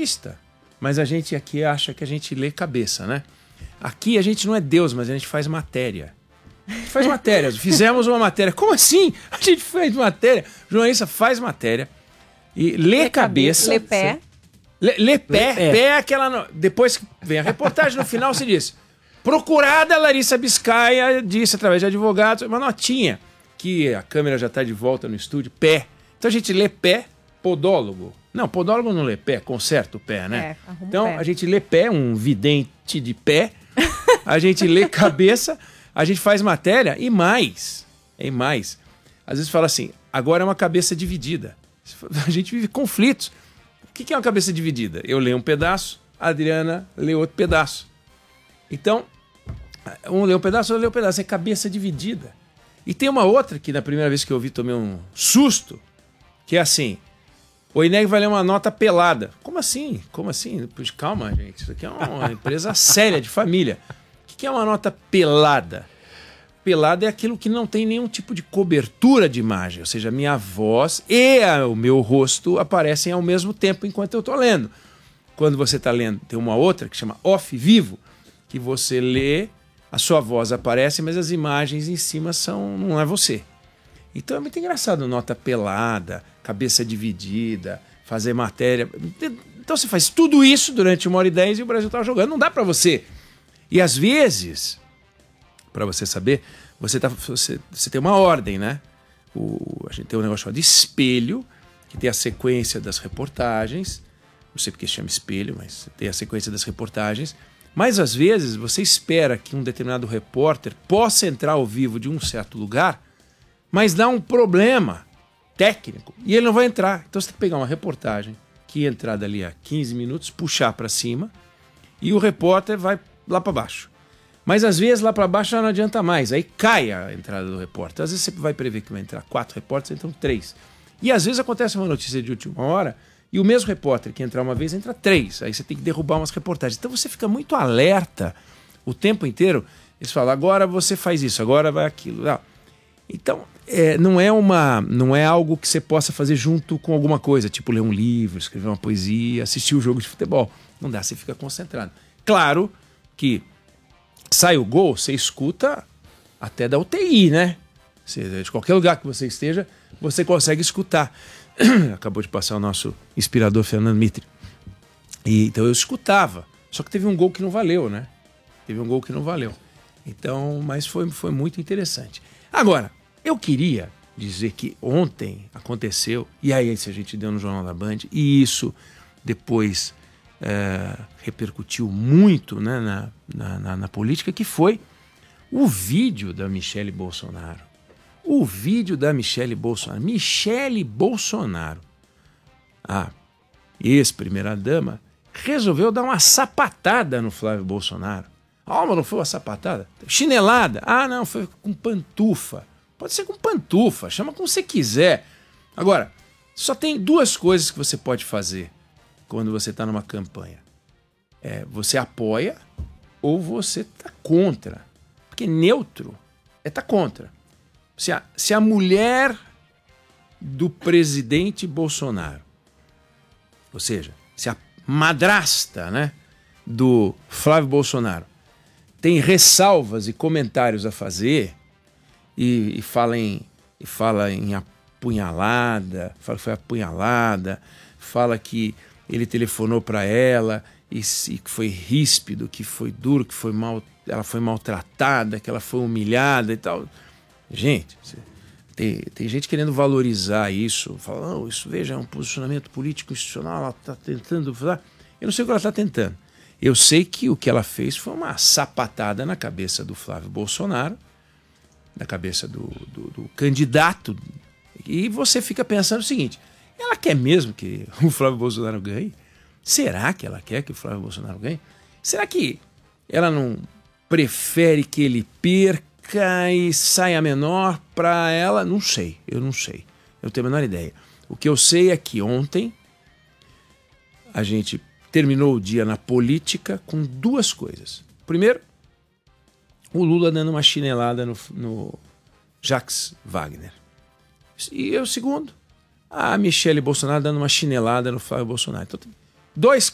jornalista. Mas a gente aqui acha que a gente lê cabeça, né? Aqui a gente não é Deus, mas a gente faz matéria. A gente faz matéria. Fizemos uma matéria. Como assim? A gente fez matéria. O jornalista faz matéria e lê cabeça. Lê pé. Lê pé. Pé é aquela... Depois que vem a reportagem, no final se diz: procurada Larissa Biscaia disse através de advogados, uma notinha, que a câmera já está de volta no estúdio, pé. Então a gente lê pé, podólogo. Não, podólogo não lê pé, conserta o pé, né? Então a gente lê pé, um vidente de pé, a gente lê cabeça, a gente faz matéria e mais. Às vezes fala assim, agora é uma cabeça dividida. A gente vive conflitos. O que é uma cabeça dividida? Eu leio um pedaço, a Adriana lê outro pedaço. Então, um lê um pedaço, outro lê um pedaço. É cabeça dividida. E tem uma outra que na primeira vez que eu ouvi tomei um susto, que é assim: o INEG vai ler uma nota pelada. Como assim? Como assim? Pois, calma, gente. Isso aqui é uma empresa séria, de família. O que é uma nota pelada? Pelada é aquilo que não tem nenhum tipo de cobertura de imagem. Ou seja, minha voz e o meu rosto aparecem ao mesmo tempo enquanto eu estou lendo. Quando você está lendo, tem uma outra que chama off vivo, que você lê, a sua voz aparece, mas as imagens em cima não é você. Então é muito engraçado, nota pelada, cabeça dividida, fazer matéria. Então você faz tudo isso durante 1h10 e o Brasil está jogando. Não dá para você. E às vezes, para você saber, você tem uma ordem, né? A gente tem um negócio chamado de espelho, que tem a sequência das reportagens. Não sei porque chama espelho, mas tem a sequência das reportagens. Mas às vezes você espera que um determinado repórter possa entrar ao vivo de um certo lugar, mas dá um problema técnico e ele não vai entrar. Então você tem que pegar uma reportagem que ia entrar dali a 15 minutos, puxar para cima e o repórter vai lá para baixo. Mas às vezes lá para baixo já não adianta mais, aí cai a entrada do repórter. Às vezes você vai prever que vai entrar 4 repórteres, entram 3. E às vezes acontece uma notícia de última hora e o mesmo repórter que entrar uma vez entra 3. Aí você tem que derrubar umas reportagens. Então você fica muito alerta o tempo inteiro. Eles falam, agora você faz isso, agora vai aquilo. Não. Então não é algo que você possa fazer junto com alguma coisa, tipo ler um livro, escrever uma poesia, assistir um jogo de futebol. Não dá, você fica concentrado. Claro que sai o gol, você escuta até da UTI, né? De qualquer lugar que você esteja, você consegue escutar. Acabou de passar o nosso inspirador Fernando Mitre. Então eu escutava. Só que teve um gol que não valeu, né? Então, mas foi muito interessante. Agora, eu queria dizer que ontem aconteceu, e aí se a gente deu no Jornal da Band, e isso depois repercutiu muito, né, na política, que foi o vídeo da Michele Bolsonaro. Michele Bolsonaro, a ex-primeira-dama, resolveu dar uma sapatada no Flávio Bolsonaro. Ah, mas não foi uma sapatada? Chinelada? Ah, não, foi com pantufa. Pode ser com pantufa, chama como você quiser. Agora, só tem 2 coisas que você pode fazer quando você está numa campanha. Você apoia ou você está contra. Porque neutro é estar contra. Se a mulher do presidente Bolsonaro, ou seja, se a madrasta, né, do Flávio Bolsonaro tem ressalvas e comentários a fazer e fala em apunhalada, fala que foi apunhalada, fala que ele telefonou para ela e que foi ríspido, que foi duro, que ela foi maltratada, que ela foi humilhada e tal. Gente, tem gente querendo valorizar isso, falando, isso, veja, é um posicionamento político institucional, ela está tentando falar. Eu não sei o que ela está tentando. Eu sei que o que ela fez foi uma sapatada na cabeça do Flávio Bolsonaro, na cabeça do candidato, e você fica pensando o seguinte, ela quer mesmo que o Flávio Bolsonaro ganhe? Será que ela quer que o Flávio Bolsonaro ganhe? Será que ela não prefere que ele perca e saia menor para ela? Não sei, eu não tenho a menor ideia. O que eu sei é que ontem a gente terminou o dia na política com 2 coisas. Primeiro, o Lula dando uma chinelada no Jacques Wagner. E o segundo, a Michele Bolsonaro dando uma chinelada no Flávio Bolsonaro. Então,